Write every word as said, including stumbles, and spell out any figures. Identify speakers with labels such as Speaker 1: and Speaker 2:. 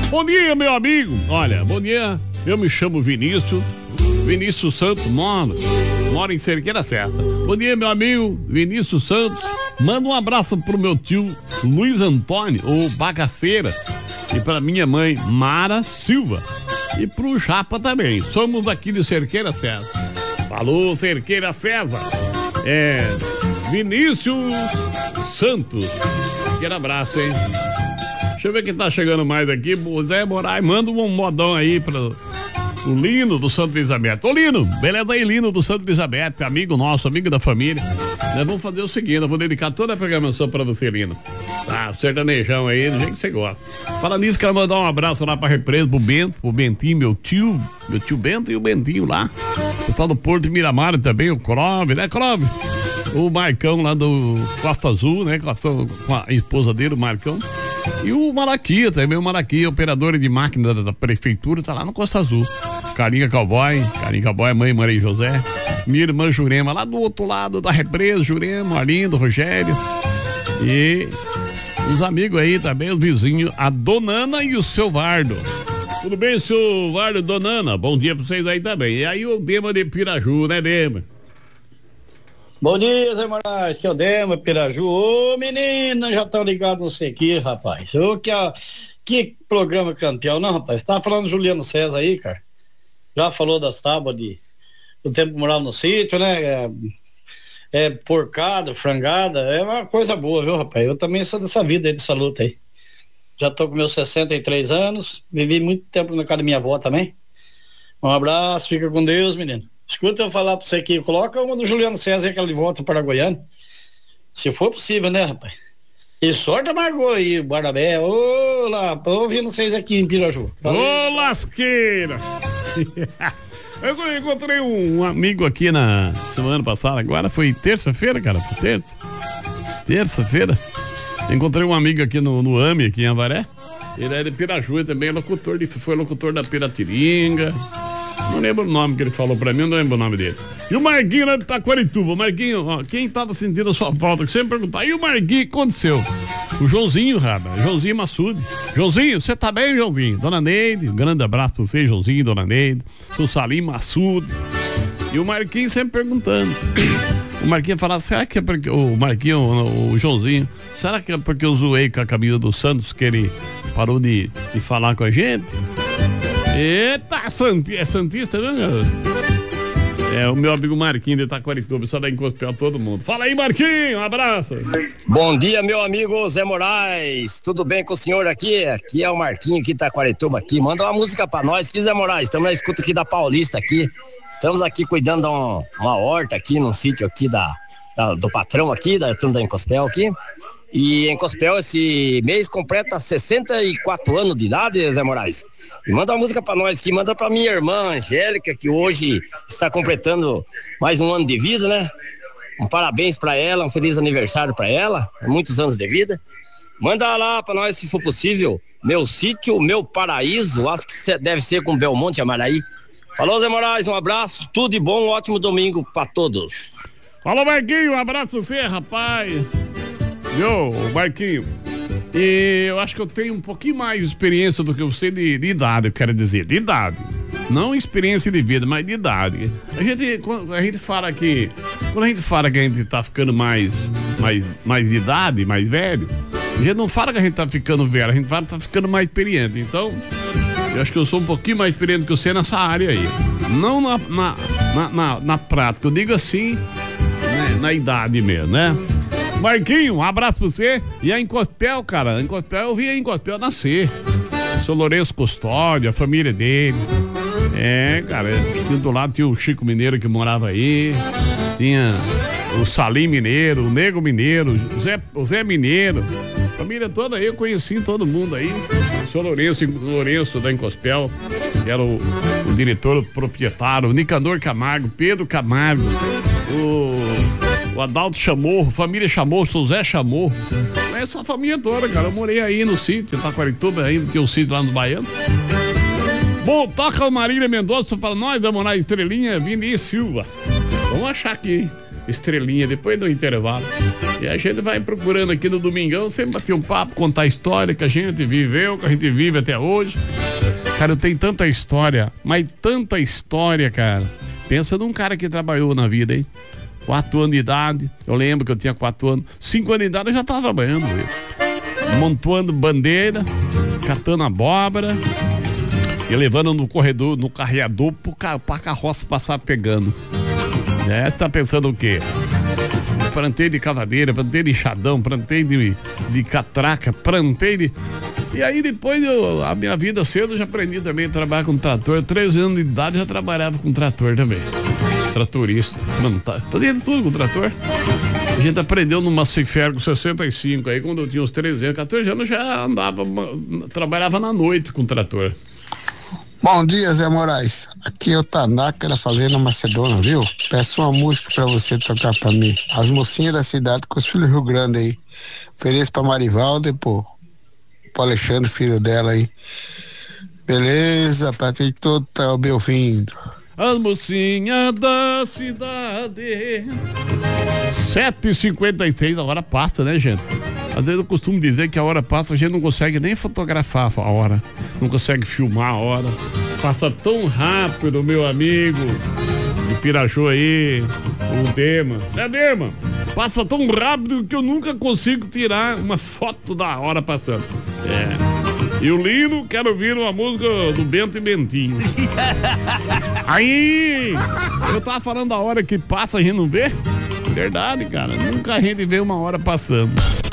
Speaker 1: Bom dia, meu amigo. Olha, bom dia. Eu me chamo Vinícius. Vinícius Santos, moro, moro em Cerqueira Certa. Bom dia, meu amigo Vinícius Santos. Manda um abraço pro meu tio Luiz Antônio, ou Bagaceira. E pra minha mãe, Mara Silva. E pro Japa também. Somos aqui de Cerqueira Certa. Falou, Cerqueira Certa. É. Vinícius Santos. Aquele abraço, hein? Deixa eu ver quem tá chegando mais aqui. O Zé Moraes, manda um modão aí para o Lino do Santo Elizabeth. Ô Lino, beleza aí, Lino do Santo Elizabeth, amigo nosso, amigo da família. Nós vamos fazer o seguinte, eu vou dedicar toda a programação para você, Lino. Tá, sertanejão aí, do jeito que você gosta. Fala nisso, quero mandar um abraço lá pra represa, pro Bento, pro Bentinho, meu tio, meu tio Bento e o Bentinho lá. O pessoal do Porto de Miramar também, o Clóvis, né, Clóvis? O Marcão lá do Costa Azul, né? Com a, com a esposa dele, o Marcão. E o Maraquia também, o Maraquia, operador de máquina da, da prefeitura, tá lá no Costa Azul. Carinha Cowboy, Carinha Cowboy, mãe Maria José. Minha irmã Jurema, lá do outro lado da represa, Jurema, Arlindo, Rogério. E os amigos aí também, os vizinhos, a Donana e o seu Vardo. Tudo bem, seu Vardo e Donana? Bom dia pra vocês aí também. E aí o Dema de Piraju, né, Dema?
Speaker 2: Bom dia, Zé Moraes, que é o Dema, Piraju. Ô, menina, já estão ligados no Sequi, rapaz. Ô, que, a, que programa campeão, não, rapaz? Você tava falando do Juliano César aí, cara. Já falou das tábuas de, do tempo que morava no sítio, né? É, é porcada, frangada, é uma coisa boa, viu, rapaz? Eu também sou dessa vida aí, dessa luta aí. Já tô com meus sessenta e três anos, vivi muito tempo na casa da minha avó também. Um abraço, fica com Deus, menino. Escuta eu falar pra você aqui, coloca uma do Juliano César, que ele volta para Goiânia. Se for possível, né, rapaz? E sorte a Margot aí, Barabé. Olá, tô ouvindo vocês aqui em Piraju.
Speaker 1: Ô, lasqueira! Eu encontrei um amigo aqui na semana passada, agora foi terça-feira, cara, foi terça. Terça-feira. Encontrei um amigo aqui no, no AME, aqui em Avaré. Ele é de Piraju, ele também é locutor, de, foi locutor da Piratininga. Não lembro o nome que ele falou pra mim, não lembro o nome dele. E o Marquinho lá de Taquarituba. Marquinho, ó, quem tava sentindo a sua falta, que sempre perguntar, e o Marquinho, o que aconteceu? O Joãozinho, Rada, Joãozinho Massude. Joãozinho, você tá bem, Joãozinho? Dona Neide, um grande abraço pra você, Joãozinho, Dona Neide. Sou Salim Massude. E o Marquinho sempre perguntando. O Marquinho falava, será que é porque o Marquinho, o, o Joãozinho, será que é porque eu zoei com a camisa do Santos que ele parou de, de falar com a gente? Eita, Santi, é Santista, né? É o meu amigo Marquinho de Itaquarituba, só dá em Cospel todo mundo. Fala aí, Marquinho, um abraço.
Speaker 3: Bom dia, meu amigo Zé Moraes, tudo bem com o senhor aqui? Aqui é o Marquinho de Itaquarituba aqui, manda uma música pra nós aqui, Zé Moraes, estamos na escuta aqui da Paulista aqui, estamos aqui cuidando de uma, uma horta aqui, num sítio aqui da, da, do patrão aqui, da turma da Encospel aqui. E em Cospel esse mês completa sessenta e quatro anos de idade, Zé Moraes. E manda uma música pra nós aqui, manda pra minha irmã Angélica, que hoje está completando mais um ano de vida, né? Um parabéns pra ela, um feliz aniversário pra ela, muitos anos de vida. Manda lá pra nós, se for possível, Meu Sítio, Meu Paraíso, acho que deve ser com Belmonte Amaraí. Falou, Zé Moraes, um abraço, tudo de bom, um ótimo domingo pra todos.
Speaker 1: Falou, Marquinho, um abraço pra você, rapaz. Yo, Marquinho, e eu acho que eu tenho um pouquinho mais de experiência do que você de, de idade, eu quero dizer, de idade. Não experiência de vida, mas de idade. A gente, a gente fala que, quando a gente fala que a gente tá ficando mais, mais, mais de idade, mais velho, a gente não fala que a gente tá ficando velho, a gente fala que tá ficando mais experiente. Então, eu acho que eu sou um pouquinho mais experiente que você nessa área aí. Não na, na, na, na, na prática, eu digo assim, né, na idade mesmo, né? Marquinho, um abraço pra você. E a Encospel, cara, a Encospel, eu vi a Encospel nascer. Sou Lourenço Custódio, a família dele. É, cara, do lado tinha o Chico Mineiro que morava aí. Tinha o Salim Mineiro, o Nego Mineiro, o Zé, o Zé Mineiro. Família toda aí, eu conheci todo mundo aí. Sou Lourenço, Lourenço da Encospel, que era o, o diretor, o proprietário, o Nicandor Camargo, Pedro Camargo, o... O Adalto Chamorro, família Chamorro, sou Zé Chamorro. Essa família toda, cara. Eu morei aí no sítio, em Taquarituba, aí, que é o sítio lá no Baiano. Bom, toca o Marília Mendonça para nós, vamos lá, Estrelinha, Vini e Silva. Vamos achar aqui, Estrelinha, depois do intervalo. E a gente vai procurando aqui no Domingão, sempre bater um papo, contar a história que a gente viveu, que a gente vive até hoje. Cara, eu tenho tanta história, mas tanta história, cara. Pensa num cara que trabalhou na vida, hein? Quatro anos de idade, eu lembro que eu tinha quatro anos. Cinco anos de idade eu já tava trabalhando, viu? Montuando bandeira, catando abóbora e levando no corredor, no carreador pro ca- pra carroça passar pegando. É, você tá pensando o quê? Plantei de cavadeira, plantei de enxadão, plantei de, de catraca, plantei de... E aí depois eu, a minha vida cedo eu já aprendi também a trabalhar com trator. Três anos de idade eu já trabalhava com trator também. Tratorista, plantar, fazia tudo com trator. A gente aprendeu numa Cifergo sessenta e cinco aí, quando eu tinha uns treze anos, quatorze anos, eu já andava, trabalhava na noite com trator.
Speaker 4: Bom dia, Zé Moraes. Aqui é o Tanaka da Fazenda Macedônia, viu? Peço uma música pra você tocar pra mim. As mocinhas da cidade com os filhos do Rio Grande aí. Ofereço pra Marivalda e pô, pro Alexandre, filho dela aí. Beleza, pra ti que todo tá me ouvindo.
Speaker 1: As mocinhas da cidade. sete e cinquenta e seis, a hora passa, né, gente? Às vezes eu costumo dizer que a hora passa, a gente não consegue nem fotografar a hora, não consegue filmar a hora. Passa tão rápido, meu amigo de Piraju aí, o Dema. É, Dema? Passa tão rápido que eu nunca consigo tirar uma foto da hora passando. É. E o Lino, quero ouvir uma música do Bento e Bentinho. Aí, eu tava falando da hora que passa, a gente não vê? Verdade, cara. Nunca a gente vê uma hora passando.